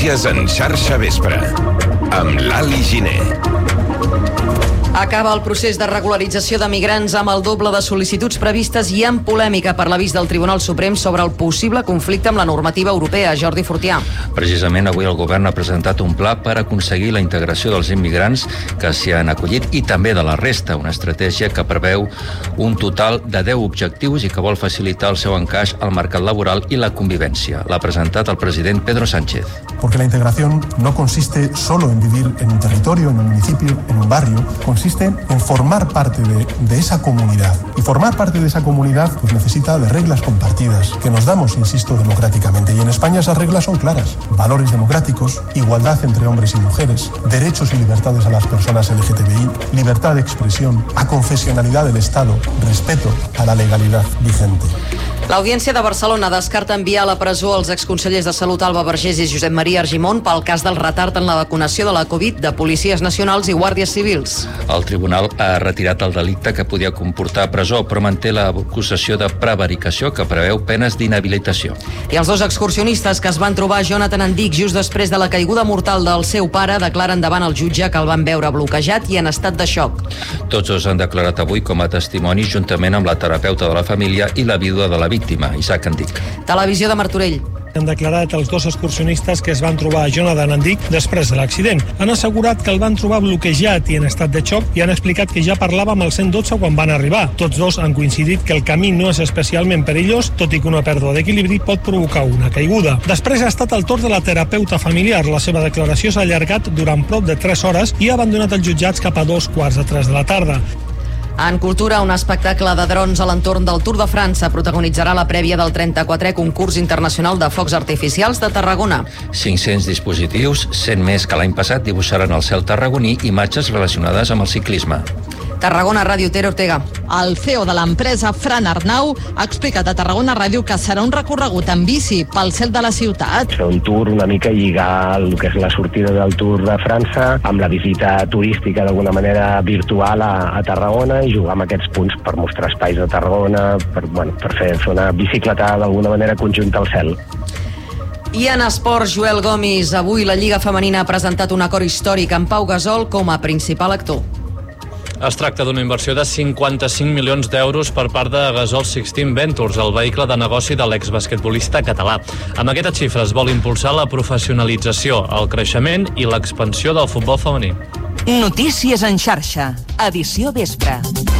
Notícies en xarxa vespre, amb Lali Giner. Acaba el procés de regularització de migrants amb el doble de sol·licituds previstes i amb polèmica per l'avís del Tribunal Suprem sobre el possible conflicte amb la normativa europea. Jordi Fortià. Precisament avui el govern ha presentat un pla per aconseguir la integració dels immigrants que s'hi han acollit i també de la resta, una estratègia que preveu un total de 10 objectius i que vol facilitar el seu encaix al mercat laboral i la convivència. L'ha presentat el president Pedro Sánchez. Porque la integración no consiste solo en vivir en un territorio, en un municipio, en un barrio, consiste en formar parte de esa comunidad. Y formar parte de esa comunidad pues necesita de reglas compartidas, que nos damos, insisto, democráticamente. Y en España esas reglas son claras. Valores democráticos, igualdad entre hombres y mujeres, derechos y libertades a las personas LGTBI, libertad de expresión, aconfesionalidad del Estado, respeto a la legalidad vigente. L'Audiència de Barcelona descarta enviar a la presó els exconsellers de Salut Alba Vergés i Josep Maria Argimon pel cas del retard en la vacunació de la Covid de policies nacionals i guàrdies civils. El tribunal ha retirat el delicte que podia comportar presó, però manté l'acusació de prevaricació que preveu penes d'inhabilitació. I els dos excursionistes que es van trobar Jonathan Andic just després de la caiguda mortal del seu pare declaren davant el jutge que el van veure bloquejat i en estat de xoc. Tots dos han declarat avui com a testimonis juntament amb la terapeuta de la família i la vídua de la víctima, Isaac Andic. Televisió de Martorell. Han declarat els dos excursionistes que es van trobar a Jonathan Andic després de l'accident. Han assegurat que el van trobar bloquejat i en estat de xoc i han explicat que ja parlava amb el 112 quan van arribar. Tots dos han coincidit que el camí no és especialment perillós, tot i que una pèrdua d'equilibri pot provocar una caiguda. Després ha estat el torn de la terapeuta familiar. La seva declaració s'ha allargat durant prop de 3 hores i ha abandonat els jutjats cap a 2:15 de la tarda. En cultura, un espectacle de drons a l'entorn del Tour de França protagonitzarà la prèvia del 34è concurs internacional de focs artificials de Tarragona. 500 dispositius, 100 més que l'any passat, dibuixaran al cel tarragoní imatges relacionades amb el ciclisme. Tarragona Ràdio, Tere Ortega. El CEO de l'empresa, Fran Arnau, ha explicat a Tarragona Ràdio que serà un recorregut en bici pel cel de la ciutat. Serà un tour una mica lligar el que és la sortida del Tour de França amb la visita turística d'alguna manera virtual a Tarragona i jugar amb aquests punts per mostrar espais de Tarragona, per fer una bicicletada d'alguna manera conjunta al cel. I en esports, Joel Gomis. Avui la Lliga Femenina ha presentat un acord històric amb Pau Gasol com a principal actor. Es tracta d'una inversió de 55 milions d'euros per part de Gasol 16 Ventures, el vehicle de negoci de l'exbasquetbolista català. Amb aquesta xifra es vol impulsar la professionalització, el creixement i l'expansió del futbol femení. Notícies en xarxa, edició vespre.